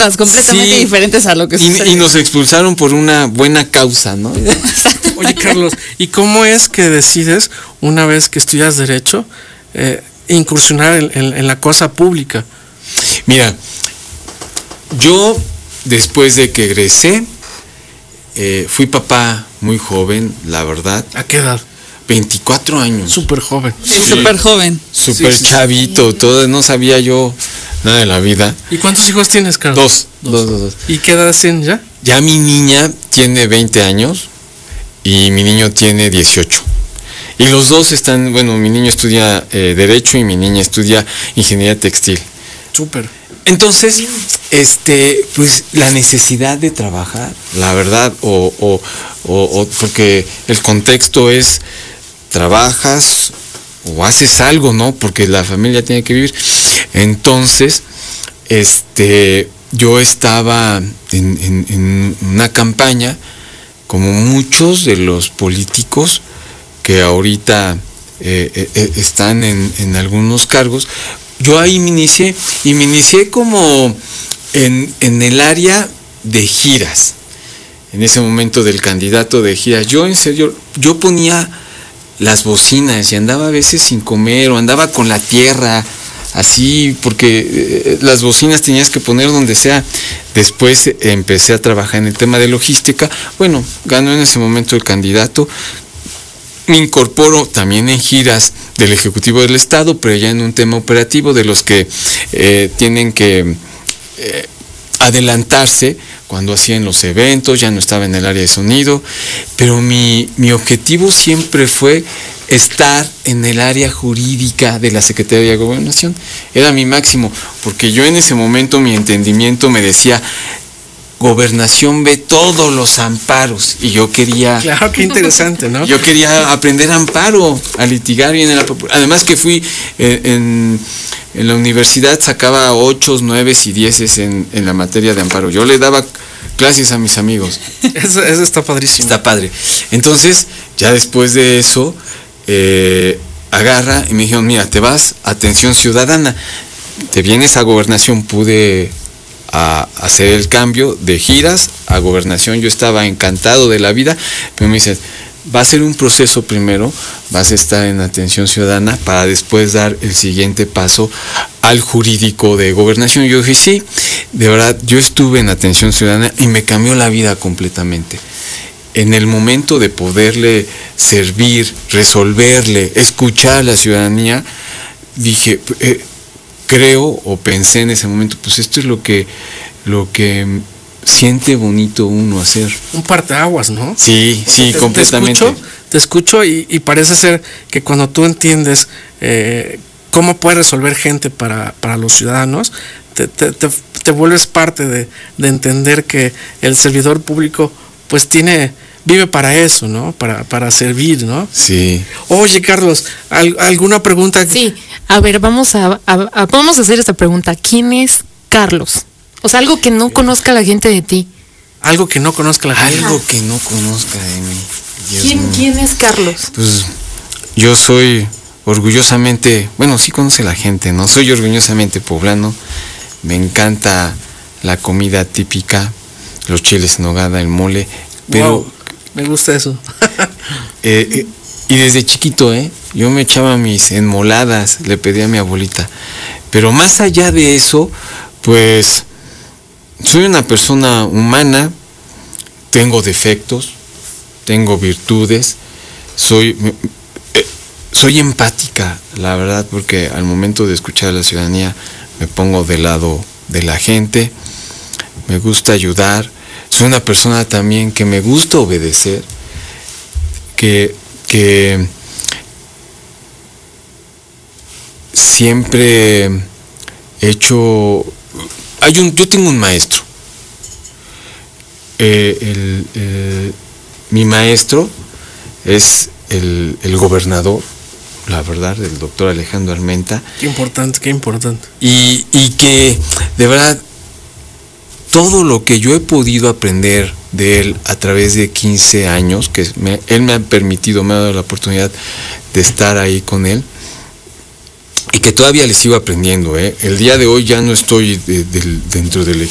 cosas completamente diferentes a lo que sucede. Y nos expulsaron por una buena causa, ¿no? Oye, Carlos, ¿y cómo es que decides, una vez que estudias Derecho, incursionar en la cosa pública? Mira, yo después de que egresé, fui papá muy joven, la verdad. ¿A qué edad? 24 años. Súper joven. Sí, súper joven. Súper Sí. chavito, todo, no sabía yo nada de la vida. ¿Y cuántos hijos tienes, Carlos? Dos. ¿Y qué edad tienen ya? Ya mi niña tiene 20 años y mi niño tiene 18. Y los dos están, bueno, mi niño estudia Derecho y mi niña estudia Ingeniería Textil. Súper. Entonces, pues la necesidad de trabajar, la verdad, o porque el contexto es trabajas o haces algo, ¿no? Porque la familia tiene que vivir. Entonces, yo estaba en una campaña, como muchos de los políticos que ahorita están en algunos cargos. Yo ahí me inicié como en el área de giras, en ese momento del candidato de giras. Yo en serio, yo ponía las bocinas y andaba a veces sin comer o andaba con la tierra, así, porque las bocinas tenías que poner donde sea. Después empecé a trabajar en el tema de logística. Bueno, ganó en ese momento el candidato. Me incorporo también en giras del Ejecutivo del Estado, pero ya en un tema operativo de los que tienen que adelantarse cuando hacían los eventos. Ya no estaba en el área de sonido, pero mi objetivo siempre fue estar en el área jurídica de la Secretaría de Gobernación. Era mi máximo, porque yo en ese momento mi entendimiento me decía: Gobernación ve todos los amparos, y yo quería... Claro, qué interesante, ¿no? Yo quería aprender amparo, a litigar bien. Además que fui en la universidad, sacaba 8, 9 y 10 en la materia de amparo. Yo le daba clases a mis amigos. Eso está padrísimo. Está padre. Entonces, ya después de eso, agarra y me dijeron: mira, te vas a Atención Ciudadana, te vienes a Gobernación. Pude a hacer el cambio de giras a Gobernación. Yo estaba encantado de la vida, pero me dicen: va a ser un proceso primero, vas a estar en Atención Ciudadana para después dar el siguiente paso al jurídico de Gobernación. Yo dije: sí, de verdad, yo estuve en Atención Ciudadana y me cambió la vida completamente. En el momento de poderle servir, resolverle, escuchar a la ciudadanía, dije, creo o pensé en ese momento, pues esto es lo que siente bonito uno hacer. Un parteaguas, ¿no? Sí, completamente. Te escucho y parece ser que cuando tú entiendes cómo puedes resolver gente para los ciudadanos, te vuelves parte de entender que el servidor público pues vive para eso, ¿no? Para servir, ¿no? Sí. Oye, Carlos, ¿alguna pregunta? Sí, a ver, vamos a hacer esta pregunta. ¿Quién es Carlos? O sea, algo que no conozca la gente de ti. Algo que no conozca la gente. Algo que no conozca de mí. ¿Quién es Carlos? Pues yo soy orgullosamente, bueno, sí conoce la gente, ¿no? Soy orgullosamente poblano. Me encanta la comida típica, los chiles en nogada, el mole, pero... Wow, me gusta eso. Y desde chiquito, yo me echaba mis enmoladas, le pedía a mi abuelita. Pero más allá de eso, pues soy una persona humana, tengo defectos, tengo virtudes, soy empática, la verdad, porque al momento de escuchar a la ciudadanía me pongo del lado de la gente, me gusta ayudar, soy una persona también que me gusta obedecer, que siempre he hecho... yo tengo un maestro. Mi maestro es el gobernador, la verdad, el doctor Alejandro Armenta. Qué importante. Y que, de verdad, todo lo que yo he podido aprender de él a través de 15 años, que él me ha dado la oportunidad de estar ahí con él, y que todavía le sigo aprendiendo. El día de hoy ya no estoy dentro del